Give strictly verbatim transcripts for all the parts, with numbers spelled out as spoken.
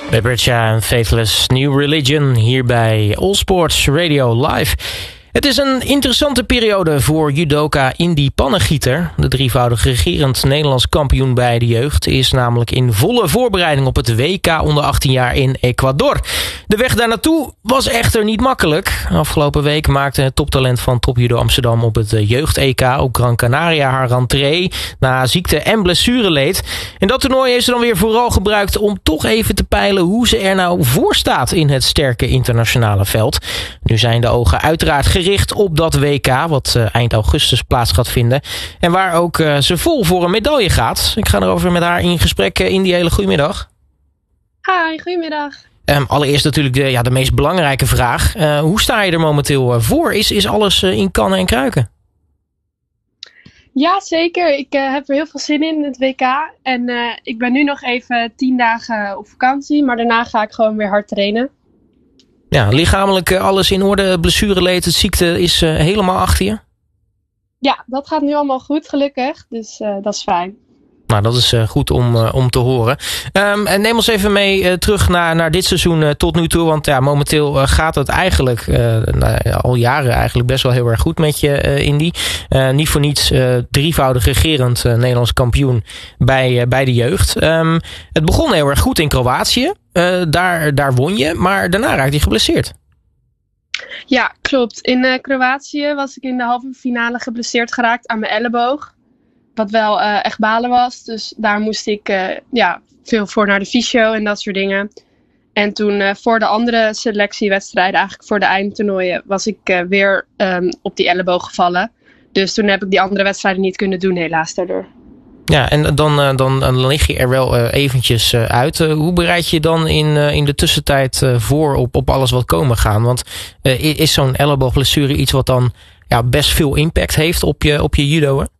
Lebertja en Faithless New Religion hier bij All Sports Radio Live. Het is een interessante periode voor judoka Indy Pannengieter. De drievoudige regerend Nederlands kampioen bij de jeugd is namelijk in volle voorbereiding op het W K onder achttien jaar in Ecuador. De weg daar naartoe was echter niet makkelijk. Afgelopen week maakte het toptalent van Top Judo Amsterdam op het jeugd-E K op Gran Canaria haar rentree na ziekte en blessureleed. En dat toernooi heeft ze dan weer vooral gebruikt om toch even te peilen hoe ze er nou voor staat in het sterke internationale veld. Nu zijn de ogen uiteraard gericht op dat W K, wat uh, eind augustus plaats gaat vinden. En waar ook uh, ze vol voor een medaille gaat. Ik ga erover met haar in gesprek. Uh, Indy, hele goedemiddag. Hi, goedemiddag. Um, allereerst natuurlijk de, ja, de meest belangrijke vraag. Uh, hoe sta je er momenteel uh, voor? Is, is alles uh, in kannen en kruiken? Ja, zeker. Ik uh, heb er heel veel zin in, in het W K. En uh, ik ben nu nog even tien dagen op vakantie. Maar daarna ga ik gewoon weer hard trainen. Ja, lichamelijk uh, alles in orde. Blessureleed, de ziekte is uh, helemaal achter je? Ja, dat gaat nu allemaal goed, gelukkig. Dus uh, dat is fijn. Nou, dat is uh, goed om, uh, om te horen. Um, en neem ons even mee uh, terug naar, naar dit seizoen uh, tot nu toe. Want ja, momenteel uh, gaat het eigenlijk uh, nou, ja, al jaren eigenlijk best wel heel erg goed met je, uh, Indy. Uh, niet voor niets uh, drievoudig regerend uh, Nederlands kampioen bij, uh, bij de jeugd. Um, het begon heel erg goed in Kroatië. Uh, daar, daar won je, maar daarna raakte je geblesseerd. Ja, klopt. In uh, Kroatië was ik in de halve finale geblesseerd geraakt aan mijn elleboog. Wat wel uh, echt balen was. Dus daar moest ik uh, ja, veel voor naar de fysio en dat soort dingen. En toen uh, voor de andere selectiewedstrijden, eigenlijk voor de eindtoernooien, was ik uh, weer um, op die elleboog gevallen. Dus toen heb ik die andere wedstrijden niet kunnen doen, helaas daardoor. Ja, en dan, uh, dan, dan lig je er wel uh, eventjes uh, uit. Uh, hoe bereid je je dan in, uh, in de tussentijd uh, voor op, op alles wat komen gaan? Want uh, is zo'n elleboogblessure iets wat dan ja, best veel impact heeft op je, op je judoën?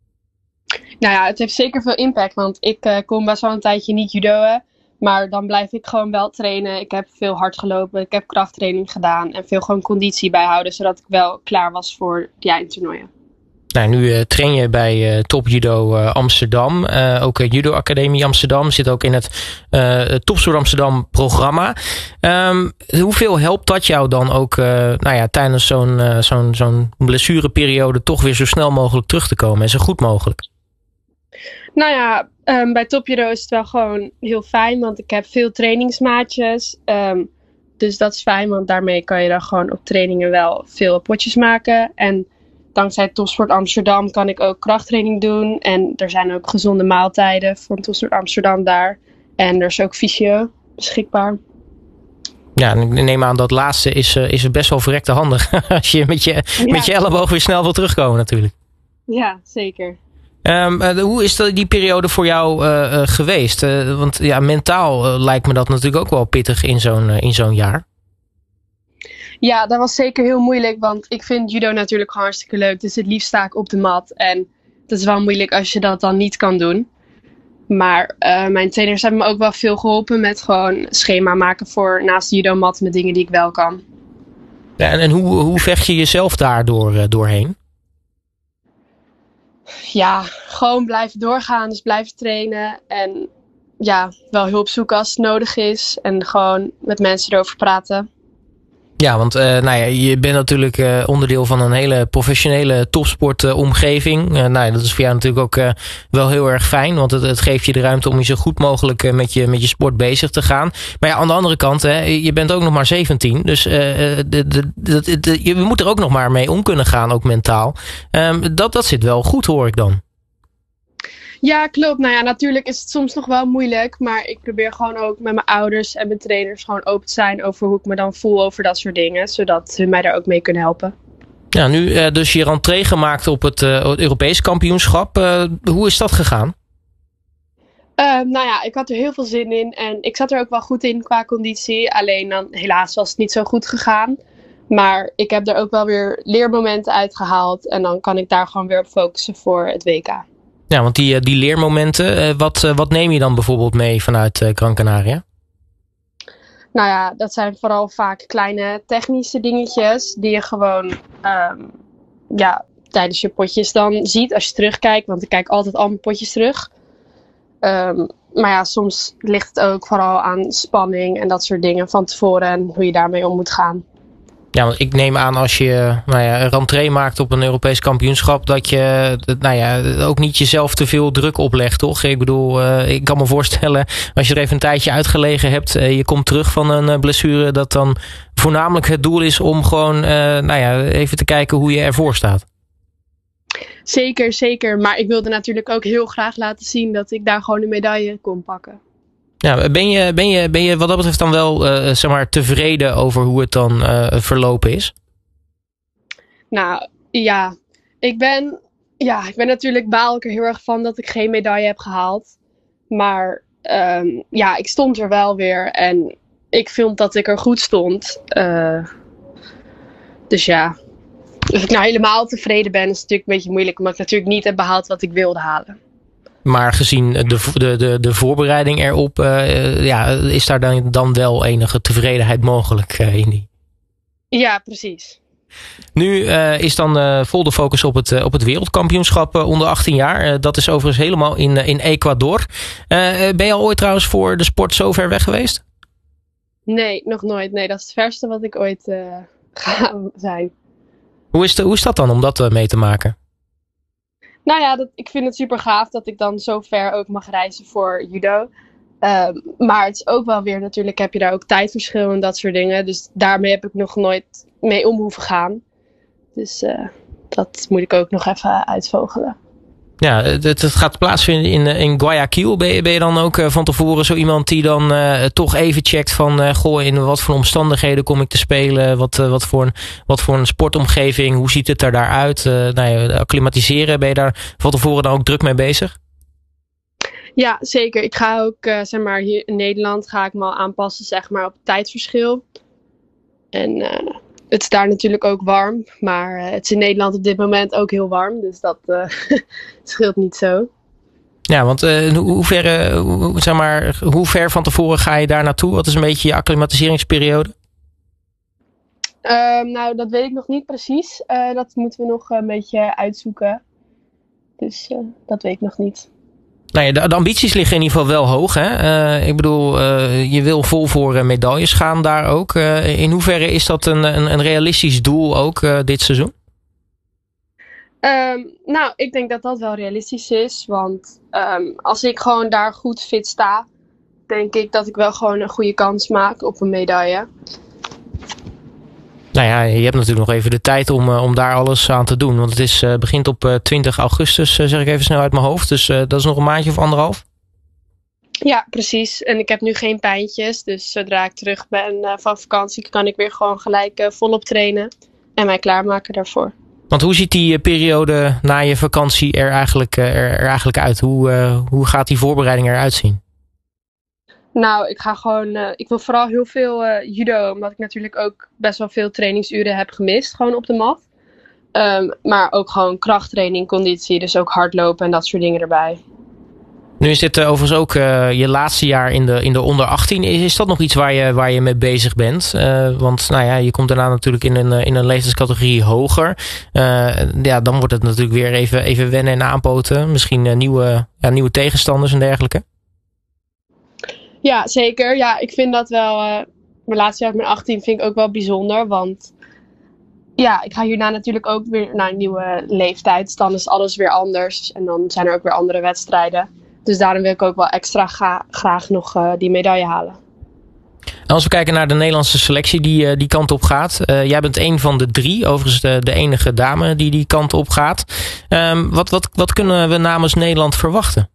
Nou ja, het heeft zeker veel impact, want ik uh, kon best wel een tijdje niet judoën. Maar dan blijf ik gewoon wel trainen. Ik heb veel hard gelopen, ik heb krachttraining gedaan en veel gewoon conditie bijhouden, zodat ik wel klaar was voor die eindtoernooien. Nou, nu uh, train je bij uh, Top Judo uh, Amsterdam. Uh, ook uh, Judo Academie Amsterdam zit ook in het uh, Topsport Amsterdam programma. Um, hoeveel helpt dat jou dan ook uh, nou ja, tijdens zo'n, uh, zo'n, zo'n blessureperiode toch weer zo snel mogelijk terug te komen en zo goed mogelijk? Nou ja, um, bij Top Judo is het wel gewoon heel fijn, want ik heb veel trainingsmaatjes. Um, dus dat is fijn, want daarmee kan je dan gewoon op trainingen wel veel potjes maken. En dankzij Topsport Amsterdam kan ik ook krachttraining doen. En er zijn ook gezonde maaltijden voor Topsport Amsterdam daar. En er is ook fysio beschikbaar. Ja, en ik neem aan dat laatste is, uh, is best wel verrekte handig. Als je met je, ja. met je elleboog weer snel wil terugkomen natuurlijk. Ja, zeker. Um, uh, hoe is die periode voor jou uh, uh, geweest? Uh, want ja, mentaal uh, lijkt me dat natuurlijk ook wel pittig in zo'n, uh, in zo'n jaar. Ja, dat was zeker heel moeilijk, want ik vind judo natuurlijk gewoon hartstikke leuk. Dus het liefst sta ik op de mat en het is wel moeilijk als je dat dan niet kan doen. Maar uh, mijn trainers hebben me ook wel veel geholpen met gewoon schema maken voor naast de judomat met dingen die ik wel kan. Ja, en en hoe, hoe vecht je jezelf daardoor uh, doorheen? Ja, gewoon blijven doorgaan, dus blijven trainen en ja, wel hulp zoeken als het nodig is en gewoon met mensen erover praten. Ja, want uh, nou ja, je bent natuurlijk uh, onderdeel van een hele professionele topsportomgeving. Uh, nou ja, dat is voor jou natuurlijk ook uh, wel heel erg fijn. Want het, het geeft je de ruimte om je zo goed mogelijk uh, met, je, met je sport bezig te gaan. Maar ja, aan de andere kant, hè, je bent ook nog maar zeventien. Dus uh, de, de, de, de, je moet er ook nog maar mee om kunnen gaan, ook mentaal. Um, dat, dat zit wel goed, hoor ik dan. Ja, klopt. Nou ja, natuurlijk is het soms nog wel moeilijk. Maar ik probeer gewoon ook met mijn ouders en mijn trainers gewoon open te zijn over hoe ik me dan voel over dat soort dingen. Zodat hun mij daar ook mee kunnen helpen. Ja, nu uh, dus je rentree gemaakt op het, uh, het Europees kampioenschap. Uh, hoe is dat gegaan? Uh, nou ja, ik had er heel veel zin in. En ik zat er ook wel goed in qua conditie. Alleen dan helaas was het niet zo goed gegaan. Maar ik heb er ook wel weer leermomenten uitgehaald. En dan kan ik daar gewoon weer op focussen voor het W K. Ja, want die, die leermomenten, wat, wat neem je dan bijvoorbeeld mee vanuit Gran Canaria? Nou ja, dat zijn vooral vaak kleine technische dingetjes die je gewoon um, ja, tijdens je potjes dan ziet als je terugkijkt. Want ik kijk altijd al mijn potjes terug. Um, maar ja, soms ligt het ook vooral aan spanning en dat soort dingen van tevoren en hoe je daarmee om moet gaan. Ja, want ik neem aan als je nou ja, een rentree maakt op een Europees kampioenschap, dat je nou ja, ook niet jezelf te veel druk oplegt, toch? Ik bedoel, uh, ik kan me voorstellen, als je er even een tijdje uitgelegen hebt, uh, je komt terug van een uh, blessure, dat dan voornamelijk het doel is om gewoon uh, nou ja, even te kijken hoe je ervoor staat. Zeker, zeker. Maar ik wilde natuurlijk ook heel graag laten zien dat ik daar gewoon een medaille kon pakken. Ja, ben je, ben je, ben je wat dat betreft dan wel uh, zeg maar tevreden over hoe het dan uh, verlopen is? Nou, ja. Ik ben, ja, ik ben natuurlijk baal ik er heel erg van dat ik geen medaille heb gehaald. Maar um, ja, ik stond er wel weer en ik vond dat ik er goed stond. Uh, dus ja, of ik nou helemaal tevreden ben is natuurlijk een beetje moeilijk, omdat ik natuurlijk niet heb behaald wat ik wilde halen. Maar gezien de, de, de, de voorbereiding erop, uh, ja, is daar dan, dan wel enige tevredeheid mogelijk uh, in die? Ja, precies. Nu uh, is dan uh, vol de focus op het, uh, op het wereldkampioenschap uh, onder achttien jaar. Uh, dat is overigens helemaal in, uh, in Ecuador. Uh, ben je al ooit trouwens voor de sport zo ver weg geweest? Nee, nog nooit. Nee, dat is het verste wat ik ooit uh, ga zijn. Hoe is, de, hoe is dat dan om dat uh, mee te maken? Nou ja, dat, ik vind het super gaaf dat ik dan zo ver ook mag reizen voor judo. Uh, maar het is ook wel weer, natuurlijk heb je daar ook tijdverschil en dat soort dingen. Dus daarmee heb ik nog nooit mee om hoeven gaan. Dus uh, dat moet ik ook nog even uitvogelen. Ja, het, het gaat plaatsvinden in, in Guayaquil. Ben je, ben je dan ook uh, van tevoren zo iemand die dan uh, toch even checkt van... Uh, goh, in wat voor omstandigheden kom ik te spelen? Wat, uh, wat, voor, een, wat voor een sportomgeving? Hoe ziet het er daaruit? Uh, nou ja, acclimatiseren, ben je daar van tevoren dan ook druk mee bezig? Ja, zeker. Ik ga ook, uh, zeg maar, hier in Nederland ga ik me al aanpassen, zeg maar, op het tijdverschil. En uh, het is daar natuurlijk ook warm, maar uh, het is in Nederland op dit moment ook heel warm, dus dat uh, scheelt niet zo. Ja, want uh, hoe, ver, uh, zeg maar, hoe ver van tevoren ga je daar naartoe? Wat is een beetje je acclimatiseringsperiode? Uh, nou, dat weet ik nog niet precies. Uh, dat moeten we nog een beetje uitzoeken. Dus uh, dat weet ik nog niet. Nou ja, de, de ambities liggen in ieder geval wel hoog. Hè? Uh, ik bedoel, uh, je wil vol voor uh, medailles gaan daar ook. Uh, in hoeverre is dat een, een, een realistisch doel ook uh, dit seizoen? Um, nou, ik denk dat dat wel realistisch is. Want um, als ik gewoon daar goed fit sta, denk ik dat ik wel gewoon een goede kans maak op een medaille. Nou ja, je hebt natuurlijk nog even de tijd om, uh, om daar alles aan te doen. Want het is, uh, begint op uh, twintig augustus, uh, zeg ik even snel uit mijn hoofd. Dus uh, dat is nog een maandje of anderhalf? Ja, precies. En ik heb nu geen pijntjes. Dus zodra ik terug ben uh, van vakantie, kan ik weer gewoon gelijk uh, volop trainen. En mij klaarmaken daarvoor. Want hoe ziet die uh, periode na je vakantie er eigenlijk, uh, er, er eigenlijk uit? Hoe, uh, hoe gaat die voorbereiding eruit zien? Nou, ik ga gewoon, uh, ik wil vooral heel veel uh, judo, omdat ik natuurlijk ook best wel veel trainingsuren heb gemist, gewoon op de mat. Um, maar ook gewoon krachttraining, conditie, dus ook hardlopen en dat soort dingen erbij. Nu is dit uh, overigens ook uh, je laatste jaar in de, in de onder achttien. Is, is dat nog iets waar je, waar je mee bezig bent? Uh, want nou ja, je komt daarna natuurlijk in een, in een leeftijdscategorie hoger. Uh, ja, dan wordt het natuurlijk weer even, even wennen en aanpoten. Misschien uh, nieuwe, ja, nieuwe tegenstanders en dergelijke. Ja, zeker. Ja, ik vind dat wel, uh, mijn laatste jaar met mijn achttien vind ik ook wel bijzonder. Want ja, ik ga hierna natuurlijk ook weer naar een nieuwe leeftijd. Dus dan is alles weer anders. En dan zijn er ook weer andere wedstrijden. Dus daarom wil ik ook wel extra ga, graag nog uh, die medaille halen. Als we kijken naar de Nederlandse selectie die uh, die kant op gaat. Uh, jij bent een van de drie, overigens de, de enige dame die die kant op gaat. Um, wat, wat, wat kunnen we namens Nederland verwachten?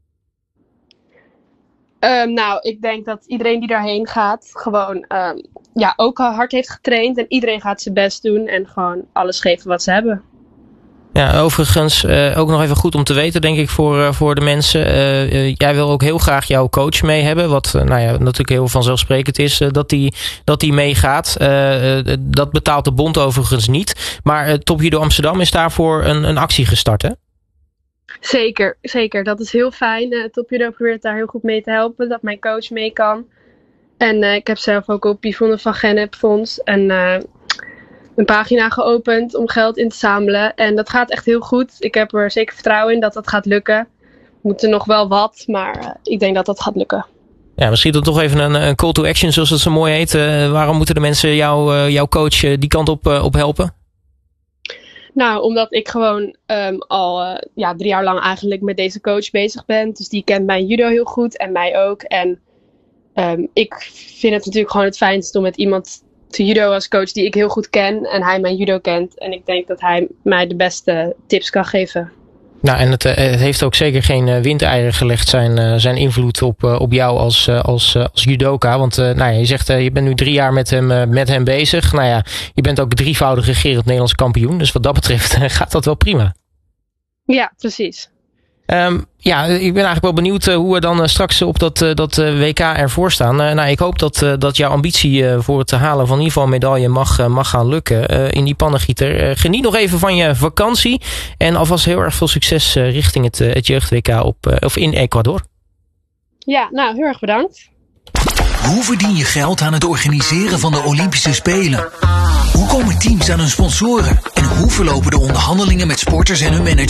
Um, nou, ik denk dat iedereen die daarheen gaat gewoon um, ja, ook hard heeft getraind. En iedereen gaat zijn best doen en gewoon alles geven wat ze hebben. Ja, overigens uh, ook nog even goed om te weten, denk ik, voor, uh, voor de mensen. Uh, uh, jij wil ook heel graag jouw coach mee hebben. Wat uh, nou ja, natuurlijk heel vanzelfsprekend is uh, dat die, dat die meegaat. Uh, uh, dat betaalt de bond overigens niet. Maar uh, Top Judo Amsterdam is daarvoor een, een actie gestart, hè? Zeker, zeker. Dat is heel fijn. Uh, Top Judo probeert daar heel goed mee te helpen. Dat mijn coach mee kan. En uh, ik heb zelf ook op Yvonne van Gennep Fonds en uh, een pagina geopend om geld in te zamelen. En dat gaat echt heel goed. Ik heb er zeker vertrouwen in dat dat gaat lukken. moeten nog wel wat, maar uh, ik denk dat dat gaat lukken. Ja, misschien dan toch even een, een call to action, zoals het zo mooi heet. Uh, waarom moeten de mensen jou, uh, jouw coach uh, die kant op, uh, op helpen? Nou, omdat ik gewoon um, al uh, ja, drie jaar lang eigenlijk met deze coach bezig ben. Dus die kent mijn judo heel goed en mij ook. En um, ik vind het natuurlijk gewoon het fijnst om met iemand te judo als coach die ik heel goed ken. En hij mijn judo kent. En ik denk dat hij mij de beste tips kan geven. Nou, en het, het heeft ook zeker geen windeieren gelegd, zijn, zijn invloed op, op jou als, als, als judoka. Want nou ja, je zegt, je bent nu drie jaar met hem, met hem bezig. Nou ja, je bent ook drievoudig regerend Nederlands kampioen. Dus wat dat betreft gaat dat wel prima. Ja, precies. Um, ja, ik ben eigenlijk wel benieuwd uh, hoe we dan uh, straks op dat, uh, dat uh, W K ervoor staan. Uh, nou, ik hoop dat, uh, dat jouw ambitie uh, voor het halen van in ieder geval een medaille mag, uh, mag gaan lukken uh, in die pannengieter. Uh, geniet nog even van je vakantie en alvast heel erg veel succes uh, richting het, uh, het jeugd-W K op, uh, of in Ecuador. Ja, nou, heel erg bedankt. Hoe verdien je geld aan het organiseren van de Olympische Spelen? Hoe komen teams aan hun sponsoren? En hoe verlopen de onderhandelingen met sporters en hun managers?